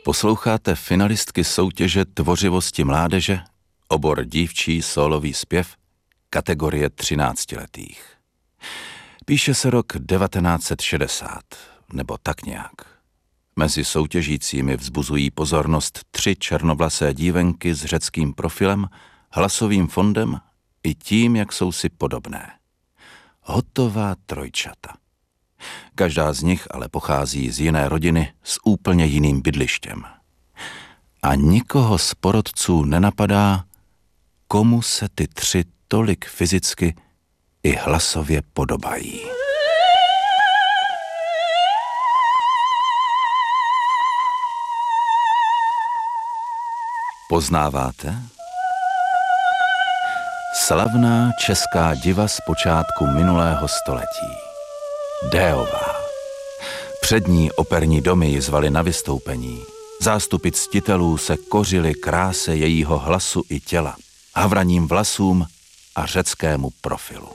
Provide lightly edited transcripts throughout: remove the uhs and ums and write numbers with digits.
Posloucháte finalistky soutěže Tvořivosti mládeže, obor dívčí sólový zpěv, kategorie 13letých. Píše se rok 1960, nebo tak nějak. Mezi soutěžícími vzbuzují pozornost 3 černovlasé dívenky s řeckým profilem, hlasovým fondem i tím, jak jsou si podobné. Hotová trojčata. Každá z nich ale pochází z jiné rodiny s úplně jiným bydlištěm. A nikoho z porodců nenapadá, komu se ty 3 tolik fyzicky i hlasově podobají. Poznáváte? Slavná česká diva z počátku minulého století. Déová. Přední operní domy ji zvali na vystoupení. Zástupy ctitelů se kořily kráse jejího hlasu i těla, havraním vlasům a řeckému profilu.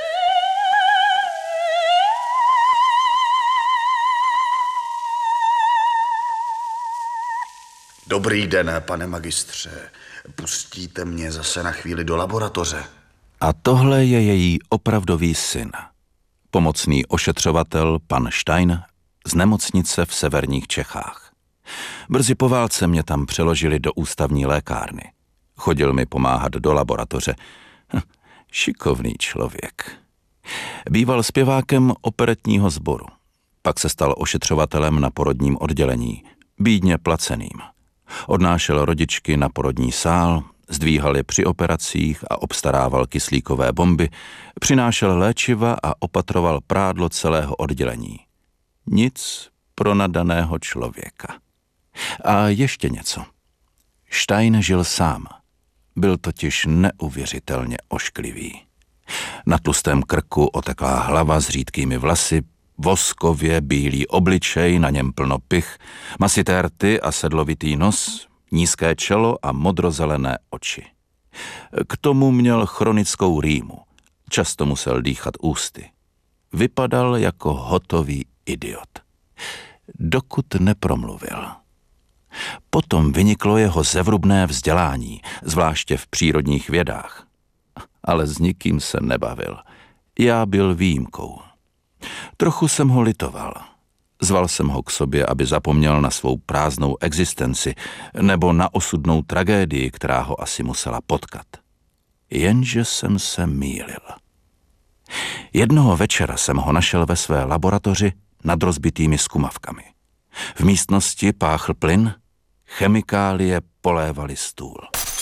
Dobrý den, pane magistře. Pustíte mě zase na chvíli do laboratoře? A tohle je její opravdový syn. Pomocný ošetřovatel pan Stein z nemocnice v severních Čechách. Brzy po válce mě tam přeložili do ústavní lékárny. Chodil mi pomáhat do laboratoře. Šikovný člověk. Býval zpěvákem operetního sboru. Pak se stal ošetřovatelem na porodním oddělení, bídně placeným. Odnášel rodičky na porodní sál, zdvíhal je při operacích a obstarával kyslíkové bomby, přinášel léčiva a opatroval prádlo celého oddělení. Nic pro nadaného člověka. A ještě něco. Stein žil sám. Byl totiž neuvěřitelně ošklivý. Na tlustém krku oteklá hlava s řídkými vlasy, voskově bílý obličej, na něm plno pich, masité rty a sedlovitý nos, nízké čelo a modrozelené oči. K tomu měl chronickou rýmu. Často musel dýchat ústy. Vypadal jako hotový idiot. Dokud nepromluvil. Potom vyniklo jeho zevrubné vzdělání, zvláště v přírodních vědách. Ale s nikým se nebavil. Já byl výjimkou. Trochu jsem ho litoval. Zval jsem ho k sobě, aby zapomněl na svou prázdnou existenci nebo na osudnou tragédii, která ho asi musela potkat. Jenže jsem se mýlil. Jednoho večera jsem ho našel ve své laboratoři nad rozbitými skumavkami. V místnosti páchl plyn, chemikálie polévaly stůl.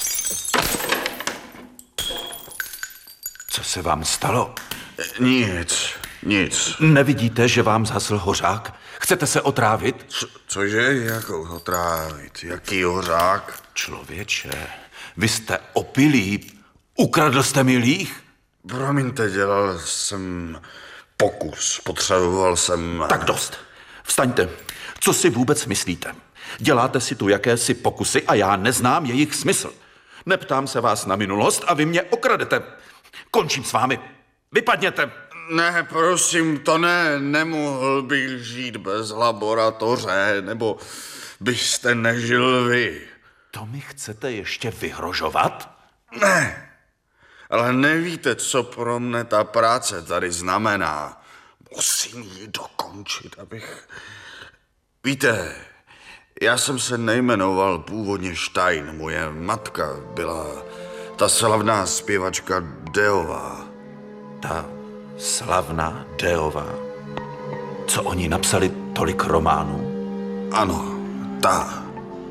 Co se vám stalo? Nic. Nevidíte, že vám zhasl hořák? Chcete se otrávit? Cože? Jako otrávit? Jaký hořák? Člověče, vy jste opilý. Ukradl jste mi líh? Promiňte, dělal jsem pokus. Potřeboval jsem... Tak dost. Vstaňte. Co si vůbec myslíte? Děláte si tu jakési pokusy a já neznám jejich smysl. Neptám se vás na minulost a vy mě okradete. Končím s vámi. Vypadněte. Ne, prosím, to ne, nemohl bych žít bez laboratoře, nebo byste nežil vy. To mi chcete ještě vyhrožovat? Ne, ale nevíte, co pro mne ta práce tady znamená. Musím ji dokončit, abych... Víte, já jsem se nejmenoval původně Stein, moje matka byla ta slavná zpěvačka Déová. Ta slavná Déová? Co oni napsali tolik románů? Ano, ta.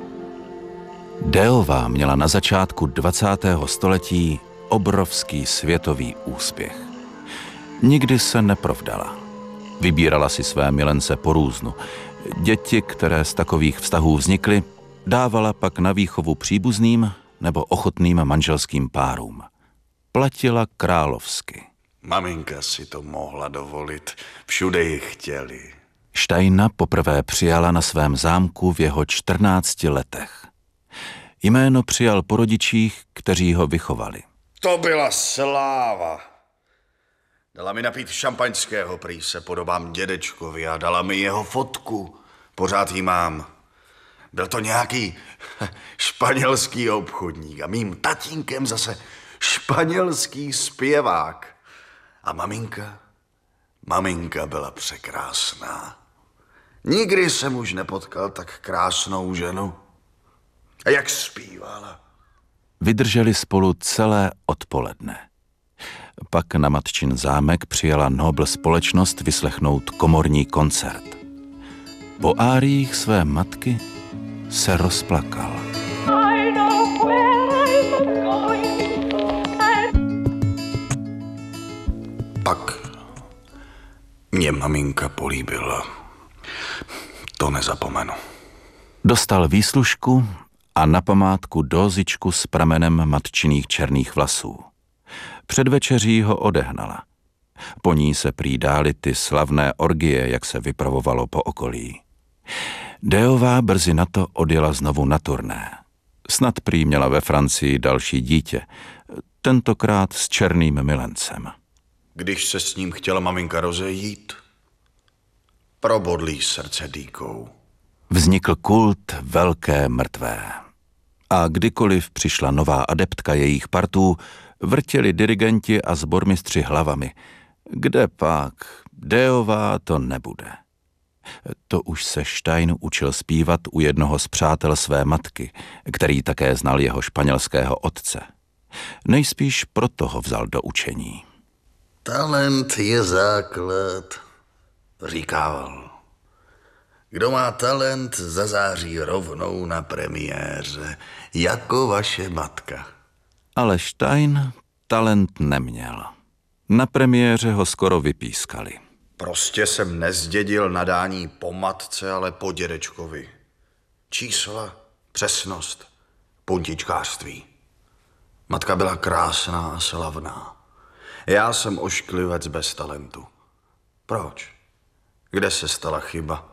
Déová měla na začátku 20. století obrovský světový úspěch. Nikdy se neprovdala. Vybírala si své milence po různu. Děti, které z takových vztahů vznikly, dávala pak na výchovu příbuzným nebo ochotným manželským párům. Platila královsky. Maminka si to mohla dovolit. Všude ji chtěli. Steina poprvé přijala na svém zámku v jeho 14 letech. Jméno přijal po rodičích, kteří ho vychovali. To byla sláva. Dala mi napít šampaňského, prý se podobám dědečkovi, a dala mi jeho fotku. Pořád ji mám. Byl to nějaký španělský obchodník a mým tatínkem zase španělský zpěvák. A maminka byla překrásná. Nikdy jsem už nepotkal tak krásnou ženu. A jak zpívala. Vydrželi spolu celé odpoledne. Pak na matčin zámek přijela Nobl společnost vyslechnout komorní koncert. Po áriích své matky se rozplakal. Pak mě maminka políbila. To nezapomenu. Dostal výslužku a na památku dózičku s pramenem matčiných černých vlasů. Před večeří ho odehnala. Po ní se prý dály ty slavné orgie, jak se vypravovalo po okolí. Deová brzy na to odjela znovu na turné. Snad prý měla ve Francii další dítě, tentokrát s černým milencem. Když se s ním chtěla maminka rozejít, probodlí srdce dýkou. Vznikl kult velké mrtvé. A kdykoliv přišla nová adeptka jejich partů, vrtěli dirigenti a sbormistři hlavami. Kde pak? Deová to nebude. To už se Stein učil zpívat u jednoho z přátel své matky, který také znal jeho španělského otce. Nejspíš proto ho vzal do učení. Talent je základ, říkával. Kdo má talent, zazáří rovnou na premiéře, jako vaše matka. Ale Stein talent neměl. Na premiéře ho skoro vypískali. Prostě jsem nezdědil nadání po matce, ale po dědečkovi. Čísla, přesnost, puntičkářství. Matka byla krásná a slavná. Já jsem ošklivec bez talentu. Proč? Kde se stala chyba?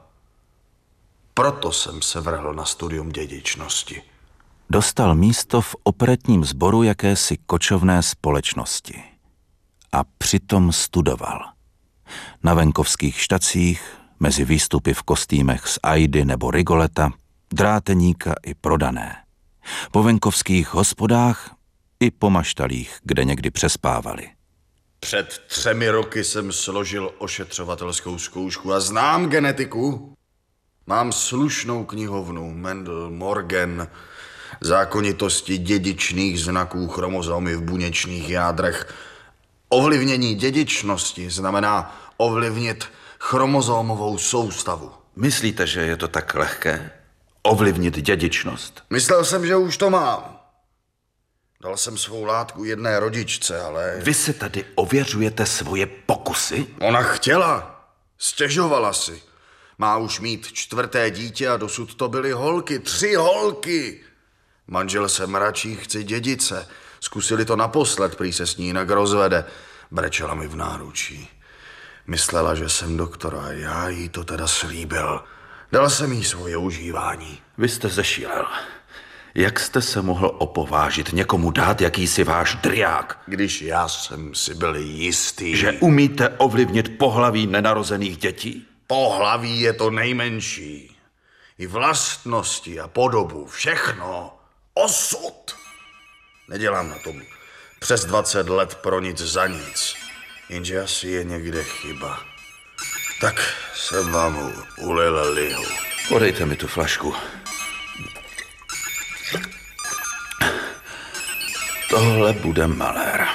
Proto jsem se vrhl na studium dědičnosti. Dostal místo v operetním sboru jakési kočovné společnosti. A přitom studoval. Na venkovských štacích, mezi výstupy v kostýmech z Aidy nebo Rigoleta, dráteníka i prodané. Po venkovských hospodách i po maštalích, kde někdy přespávali. Před 3 roky jsem složil ošetřovatelskou zkoušku a znám genetiku. Mám slušnou knihovnu, Mendel, Morgan, zákonitosti dědičných znaků, chromozomy v buněčných jádrech. Ovlivnění dědičnosti znamená ovlivnit chromozomovou soustavu. Myslíte, že je to tak lehké? Ovlivnit dědičnost? Myslel jsem, že už to mám. Dal jsem svou látku jedné rodičce, ale... Vy se tady ověřujete svoje pokusy? Ona chtěla. Stěžovala si. Má už mít 4. dítě a dosud to byly holky. 3 holky. Manžel se mračí, chci dědice. Zkusili to naposled, prý se s ní jinak rozvede. Brečela mi v náručí. Myslela, že jsem doktor a já jí to teda slíbil. Dal jsem jí svoje užívání. Vy jste zešílel. Jak jste se mohl opovážit někomu dát jakýsi váš driák? Když já jsem si byl jistý... Že umíte ovlivnit pohlaví nenarozených dětí? Pohlaví je to nejmenší. I vlastnosti a podobu, všechno. Osud. Nedělám na tom přes 20 let pro nic za nic. Jenže asi je někde chyba. Tak jsem vám ulil lihu. Podejte mi tu flašku. Tohle bude malér.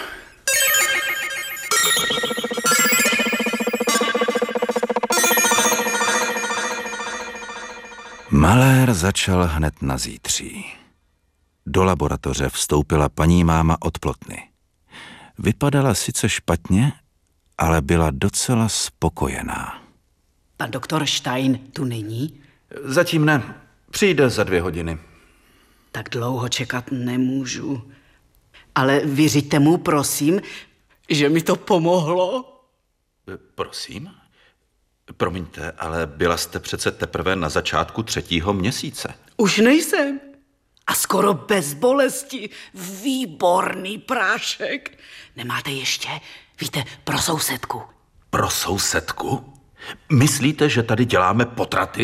Malér začal hned na zítří. Do laboratoře vstoupila paní máma od Plotny. Vypadala sice špatně, ale byla docela spokojená. Pan doktor Stein tu není? Zatím ne. Přijde za 2 hodiny. Tak dlouho čekat nemůžu. Ale vyřiďte mu, prosím, že mi to pomohlo. Prosím? Promiňte, ale byla jste přece teprve na začátku 3. měsíce. Už nejsem. A skoro bez bolesti. Výborný prášek. Nemáte ještě? Víte, pro sousedku. Pro sousedku? Myslíte, že tady děláme potraty?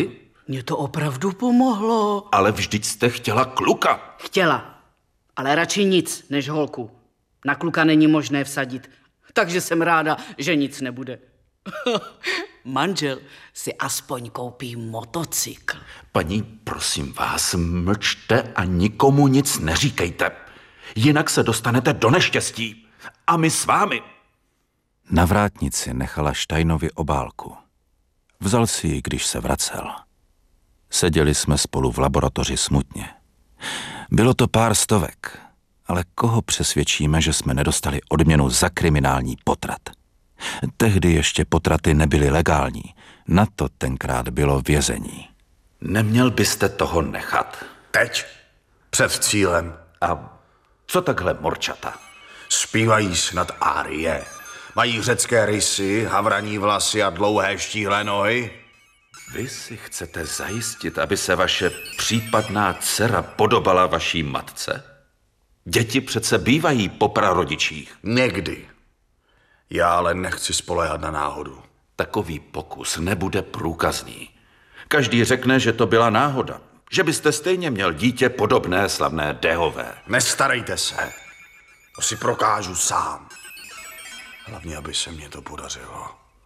Mně to opravdu pomohlo. Ale vždyť jste chtěla kluka. Chtěla, ale radši nic než holku. Na kluka není možné vsadit, takže jsem ráda, že nic nebude. Manžel si aspoň koupí motocykl. Paní, prosím vás, mlčte a nikomu nic neříkejte. Jinak se dostanete do neštěstí. A my s vámi. Na vrátnici nechala Steinovi obálku. Vzal si ji, když se vracel. Seděli jsme spolu v laboratoři smutně. Bylo to pár stovek, ale koho přesvědčíme, že jsme nedostali odměnu za kriminální potrat? Tehdy ještě potraty nebyly legální, na to tenkrát bylo vězení. Neměl byste toho nechat. Teď? Před cílem. A co takhle morčata? Zpívají snad árie. Mají řecké rysy, havraní vlasy a dlouhé štíhlé nohy. Vy si chcete zajistit, aby se vaše případná dcera podobala vaší matce? Děti přece bývají po prarodičích. Někdy. Já ale nechci spoléhat na náhodu. Takový pokus nebude průkazný. Každý řekne, že to byla náhoda. Že byste stejně měl dítě podobné slavné Dehové. Nestarejte se. To si prokážu sám. Hlavně, aby se mně to podařilo.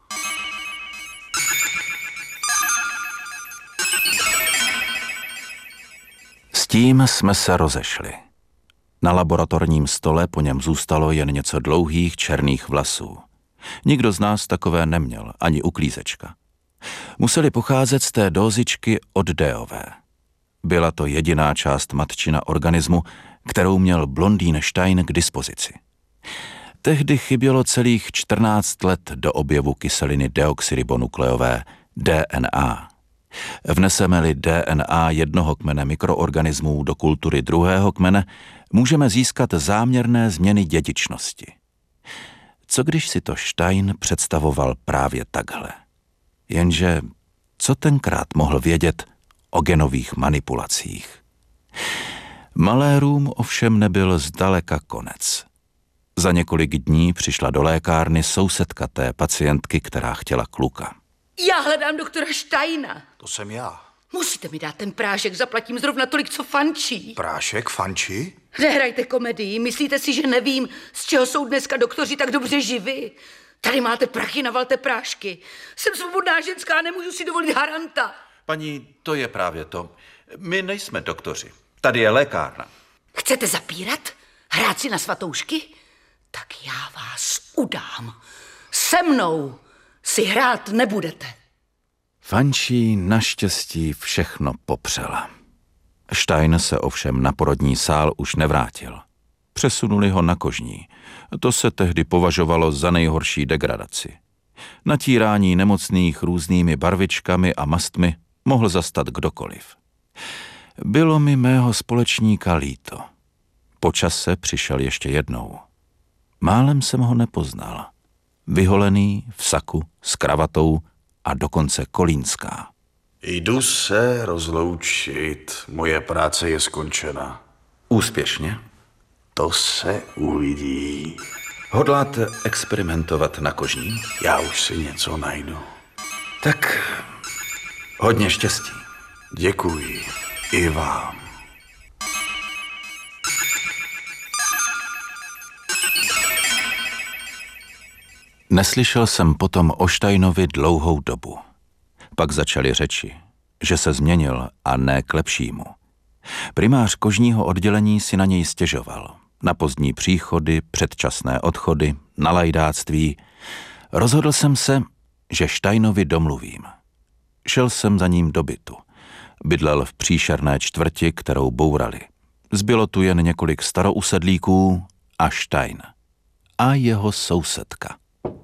S tím jsme se rozešli. Na laboratorním stole po něm zůstalo jen něco dlouhých černých vlasů. Nikdo z nás takové neměl, ani uklízečka. Museli pocházet z té dózičky od Dehové. Byla to jediná část matčina organismu, kterou měl blondýn Stein k dispozici. Tehdy chybělo celých 14 let do objevu kyseliny deoxyribonukleové DNA. Vneseme-li DNA jednoho kmene mikroorganismů do kultury druhého kmene, můžeme získat záměrné změny dědičnosti. Co když si to Stein představoval právě takhle? Jenže co tenkrát mohl vědět o genových manipulacích? Malérům ovšem nebyl zdaleka konec. Za několik dní přišla do lékárny sousedka té pacientky, která chtěla kluka. Já hledám doktora Steina. To jsem já. Musíte mi dát ten prášek, zaplatím zrovna tolik, co fančí. Prášek, fanči? Nehrajte komedii, myslíte si, že nevím, z čeho jsou dneska doktoři tak dobře živí? Tady máte prachy, navalte prášky. Jsem svobodná ženská a nemůžu si dovolit haranta. Paní, to je právě to. My nejsme doktoři. Tady je lékárna. Chcete zapírat? Hrát si na svatoušky? Tak já vás udám. Se mnou si hrát nebudete. Fančí naštěstí všechno popřela. Stein se ovšem na porodní sál už nevrátil. Přesunuli ho na kožní. To se tehdy považovalo za nejhorší degradaci. Natírání nemocných různými barvičkami a mastmi mohl zastat kdokoliv. Bylo mi mého společníka líto. Po čase přišel ještě jednou. Málem jsem ho nepoznal. Vyholený, v saku, s kravatou a dokonce kolínská. Jdu se rozloučit. Moje práce je skončena. Úspěšně? To se uvidí. Hodláte experimentovat na kožní? Já už si něco najdu. Tak hodně štěstí. Děkuji. I vám. Neslyšel jsem potom o Steinovi dlouhou dobu. Pak začaly řeči, že se změnil a ne k lepšímu. Primář kožního oddělení si na něj stěžoval. Na pozdní příchody, předčasné odchody, na lajdáctví. Rozhodl jsem se, že Steinovi domluvím. Šel jsem za ním do bytu. Bydlel v příšerné čtvrti, kterou bourali. Zbylo tu jen několik starousedlíků a Stein. A jeho sousedka.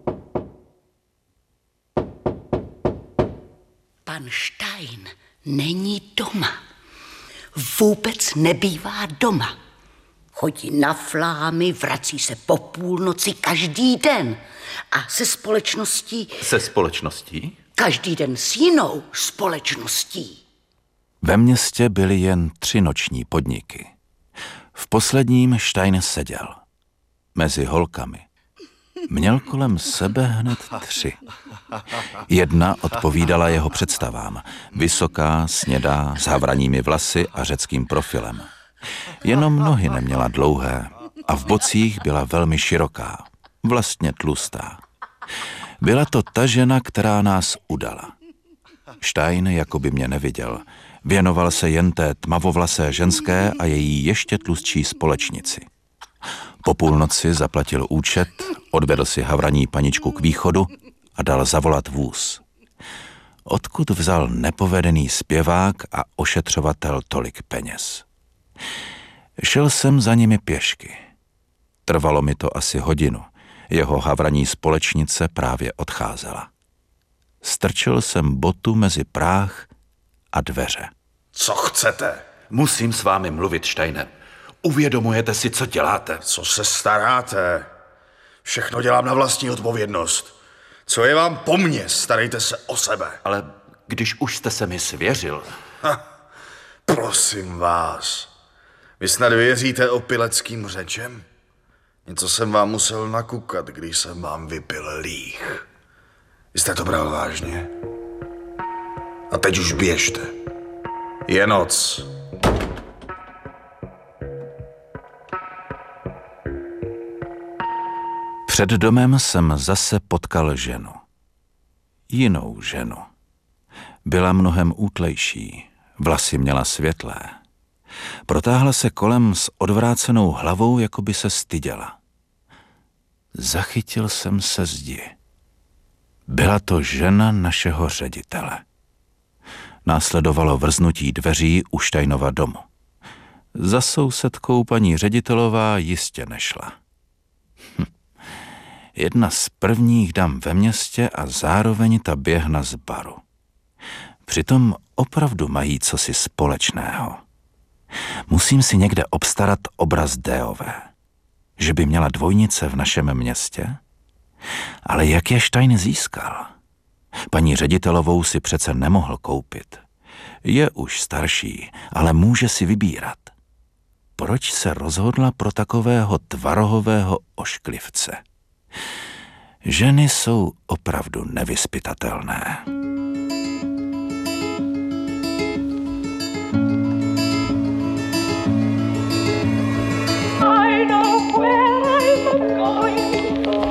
Pan Stein není doma. Vůbec nebývá doma. Chodí na flámy, vrací se po půlnoci každý den. A se společností... Se společností? Každý den s jinou společností. Ve městě byly jen 3 noční podniky. V posledním Stein seděl. Mezi holkami. Měl kolem sebe hned 3. Jedna odpovídala jeho představám. Vysoká, snědá, s havraními vlasy a řeckým profilem. Jenom nohy neměla dlouhé a v bocích byla velmi široká, vlastně tlustá. Byla to ta žena, která nás udala. Stein jako by mě neviděl. Věnoval se jen té tmavovlasé ženské a její ještě tlustší společnici. Po půlnoci zaplatil účet, odvedl si havraní paničku k východu a dal zavolat vůz. Odkud vzal nepovedený zpěvák a ošetřovatel tolik peněz? Šel jsem za nimi pěšky. Trvalo mi to asi hodinu. Jeho havraní společnice právě odcházela. Strčil jsem botu mezi práh a dveře. Co chcete? Musím s vámi mluvit, Steine. Uvědomujete si, co děláte? Co se staráte? Všechno dělám na vlastní odpovědnost. Co je vám po mně? Starejte se o sebe. Ale když už jste se mi svěřil... Prosím vás. Vy snad věříte opileckým řečem? Něco jsem vám musel nakukat, když jsem vám vypil líh. Vy jste to bral vážně? A teď už běžte. Je noc. Před domem jsem zase potkal ženu. Jinou ženu. Byla mnohem útlejší, vlasy měla světlé. Protáhla se kolem s odvrácenou hlavou, jako by se styděla. Zachytil jsem se zdi. Byla to žena našeho ředitele. Následovalo vrznutí dveří u Steinova domu. Za sousedkou paní ředitelová jistě nešla. Jedna z prvních dam ve městě a zároveň ta běhna z baru. Přitom opravdu mají cosi společného. Musím si někde obstarat obraz Déové. Že by měla dvojnice v našem městě? Ale jak je Stein získal? Paní ředitelovou si přece nemohl koupit. Je už starší, ale může si vybírat. Proč se rozhodla pro takového tvarohového ošklivce? Ženy jsou opravdu nevyzpytatelné.